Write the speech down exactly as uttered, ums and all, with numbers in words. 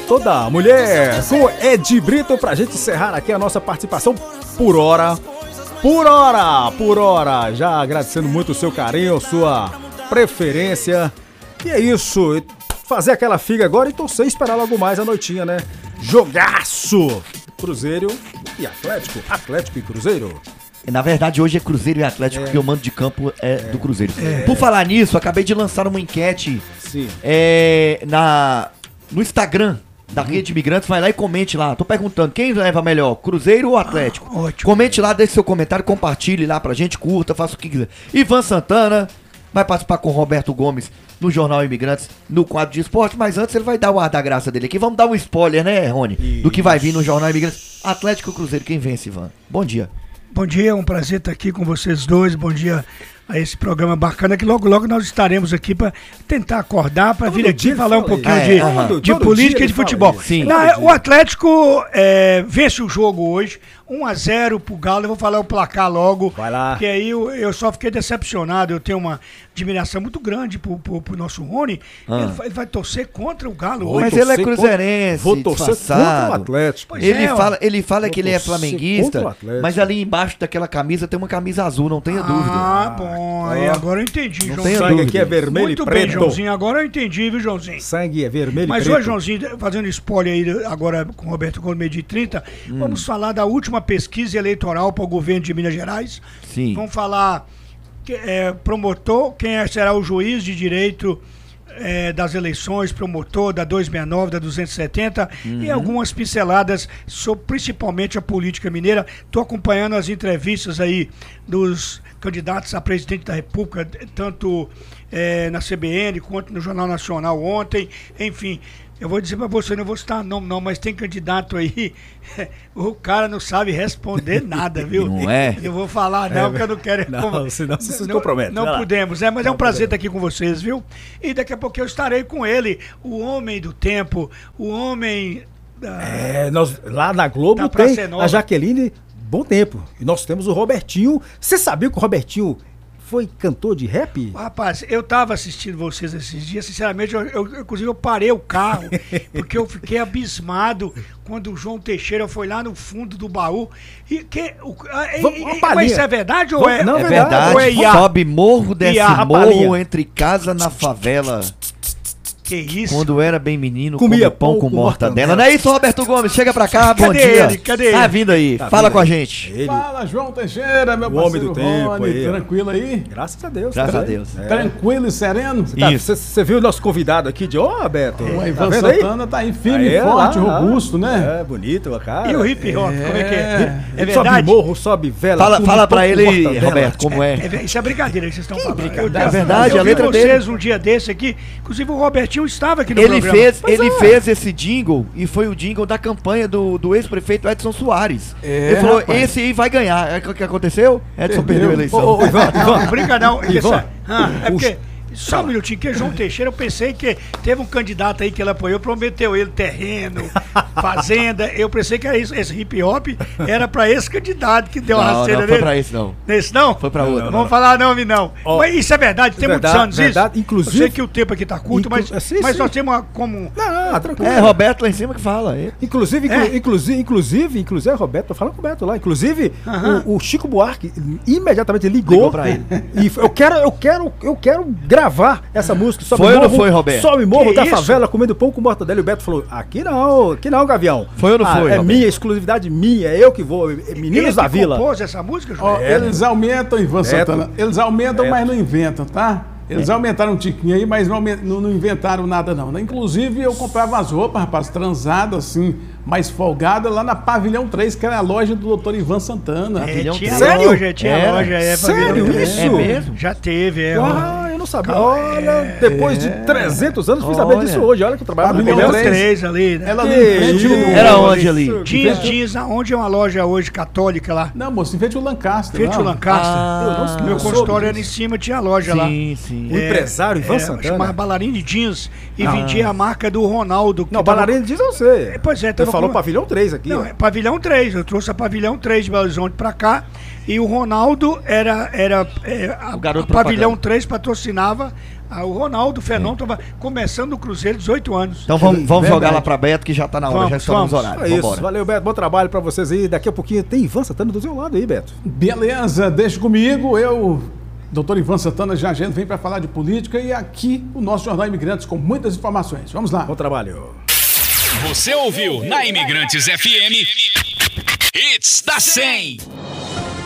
Toda Mulher, com Ed Brito, pra gente encerrar aqui a nossa participação por hora. Por hora, por hora. Já agradecendo muito o seu carinho, sua preferência. E é isso. Fazer aquela figa agora e torcer e esperar logo mais a noitinha, né? Jogaço! Cruzeiro e Atlético. Atlético e Cruzeiro. Na verdade, hoje é Cruzeiro e Atlético, é. porque o mando de campo é, é. do Cruzeiro. É. Por falar nisso, acabei de lançar uma enquete é, na, no Instagram da uhum. Rede Imigrantes. Vai lá e comente lá. Tô perguntando, quem leva melhor, Cruzeiro ou Atlético? Ah, ótimo. Comente lá, deixe seu comentário, compartilhe lá pra gente, curta, faça o que quiser. Ivan Santana vai participar com o Roberto Gomes no Jornal Imigrantes, no quadro de esporte, mas antes ele vai dar o ar da graça dele aqui. Vamos dar um spoiler, né, Rony? Isso. Do que vai vir no Jornal Imigrantes. Atlético e Cruzeiro, quem vence, Ivan? Bom dia. Bom dia, é um prazer estar aqui com vocês dois. Bom dia a esse programa bacana que logo, logo nós estaremos aqui para tentar acordar, para vir aqui falar um pouquinho é, de, uh-huh. de política e de futebol. Sim. Não, o Atlético é, vence o jogo hoje, um a zero pro Galo. Eu vou falar o placar logo. Vai lá. Porque aí eu, eu só fiquei decepcionado. Eu tenho uma admiração muito grande pro, pro, pro nosso Rony. Ah. Ele, ele vai torcer contra o Galo hoje. Mas ele é cruzeirense. Vou torcer contra o Atlético. Ele, é, fala, ele fala que ele é flamenguista, mas ali embaixo daquela camisa tem uma camisa azul, não tenha ah, dúvida. Ah, bom. Aí agora eu entendi, não João. O sangue aqui é vermelho muito e preto. Muito bem, Joãozinho. Agora eu entendi, viu, Joãozinho? Sangue é vermelho mas e preto. Mas hoje, Joãozinho, fazendo spoiler aí agora com o Roberto Gomes, meio de trinta, hum. vamos falar da última pesquisa eleitoral para o governo de Minas Gerais. Sim. Vamos falar que, é, promotor, quem é, será o juiz de direito é, das eleições, promotor da duzentos e sessenta e nove, da duzentos e setenta, uhum. e algumas pinceladas sobre principalmente a política mineira. Estou acompanhando as entrevistas aí dos candidatos a presidente da República, tanto é, na C B N quanto no Jornal Nacional ontem, enfim. Eu vou dizer pra você, não vou citar nome não, mas tem candidato aí, o cara não sabe responder nada, viu? Não é? Eu vou falar não, é, porque eu não quero... Não, senão você se compromete. Não, não podemos, é, mas não é um prazer podemos. estar aqui com vocês, viu? E daqui a pouco eu estarei com ele, o homem do tempo, o homem... Da, é, nós, lá na Globo tem a Jaqueline, bom tempo. E nós temos o Robertinho. Você sabia que o Robertinho... foi cantor de rap? Rapaz, eu tava assistindo vocês esses dias, sinceramente, eu, eu, inclusive eu parei o carro, porque eu fiquei abismado quando o João Teixeira foi lá no fundo do baú. E que, o, e, mas isso é verdade ou é... Não, é verdade, ou é sobe morro, desce morro, entre casa na favela. Que isso? Quando era bem menino, comia pão, pão com, com mortadela. mortadela. Não é isso, Roberto Gomes? Chega pra cá, cadê bom dia. Ele? Cadê ele? Tá vindo aí, tá fala vindo com aí. a gente. Ele. Fala, João Teixeira, meu o parceiro homem do tempo Rony, aí. tranquilo aí? Graças a Deus. Graças tá a Deus. É. Tranquilo e sereno? Você tá, viu o nosso convidado aqui de ó, oh, Beto? O tá Ivan vendo Santana aí? tá aí firme, aí, forte, lá, robusto, né? É, bonito, a cara. E o hip hop, é. como é que é? É ele verdade? sobe morro, sobe vela. Fala, fala pra ele, Roberto, como é. é. é isso é brincadeira que vocês estão falando. Brincadeira. É verdade, eu a letra vocês dele. vocês um dia desse aqui, inclusive o Robertinho estava aqui no ele programa. Fez, Mas ele é. fez esse jingle e foi o jingle da campanha do, do ex-prefeito Edson Soares. É, ele falou, rapaz. esse aí vai ganhar. É o que aconteceu? Edson perdeu, perdeu a eleição. Ô, ô, Ivan, Não, não brinca não. Ivan, Essa, ah, é porque... Só um minutinho, que João Teixeira, eu pensei que teve um candidato aí que ele apoiou, prometeu ele terreno, fazenda. Eu pensei que era isso, esse hip hop era pra esse candidato que deu não, a rasteira não, dele. foi pra esse não. Esse não? Foi pra outro. Não, não, Vamos não. falar nome não. Oh, mas isso é verdade, tem verdade, muitos anos verdade, isso. Inclusive, eu sei que o tempo aqui tá curto, inclu mas, sim, mas sim. nós temos uma como... Não, não, tranquilo. É, Roberto lá em cima que fala. É. Inclusive, É. inclu inclusive, inclusive, inclusive, Roberto, tô falando com o Roberto lá. Inclusive, uh-huh. o, o Chico Buarque imediatamente ligou, ligou pra ele. E eu quero, eu quero, eu quero gravar essa música. Sobe foi morro, ou não foi, Roberto? Sobe morro que da isso? favela comendo pão com mortadela. E o Beto falou: aqui não, aqui não, Gavião. Foi ou não ah, foi? É Roberto? minha, exclusividade minha, é eu que vou. Meninos Ele da que Vila. compôs essa música, João? Ó, eles aumentam, Ivan Beto. Santana, eles aumentam, Beto. mas não inventam, tá? Eles é. aumentaram um tiquinho aí, mas não, não, não inventaram nada não, né? Inclusive eu comprava as roupas, rapaz, transadas assim, mais folgada lá na Pavilhão três, que era a loja do doutor Ivan Santana. É, tinha Sério? loja, tinha Era? loja. É, Sério Pavilhão isso? três. É mesmo? Já teve, é. Ah, eu não sabia. Calma, Olha, é. depois de trezentos anos, fui saber Olha. disso hoje. Olha que eu trabalho no Pavilhão Pavilhão três ali, né? Ela Que ali em frente isso? no... Era onde ali? Jeans, jeans, onde é uma loja hoje católica lá? Não, moço, em frente ao Lancaster. Frente ao lá. Lancaster. Ah, Eu não- Meu eu consultório era soube em cima, tinha loja lá. sim, sim. O empresário Ivan Santana? Chamava bailarina de jeans e Ah. vendia a marca do Ronaldo. que Não, tava- bailarina diz você. Pois é, Você tava falou com- Pavilhão três aqui. Não, ó. é Pavilhão três, eu trouxe a Pavilhão três de Belo Horizonte pra cá e o Ronaldo era, era é, a, O garoto a Pavilhão propaganda. três patrocinava Ah, o Ronaldo Fenômeno estava começando no Cruzeiro, dezoito anos. Então vamos, vamos Verdade. jogar lá pra Beto, que já tá na hora, Vamos, já estamos nos vamos. horários. É isso. Vambora. Valeu, Beto. Bom trabalho pra vocês aí. Daqui a pouquinho tem Ivan Santana do seu lado aí, Beto. Beleza, deixa comigo. Eu, doutor Ivan Santana, já já vem para falar de política e aqui o nosso Jornal Imigrantes com muitas informações. Vamos lá. Bom trabalho. Você ouviu na Imigrantes F M Hits da cem.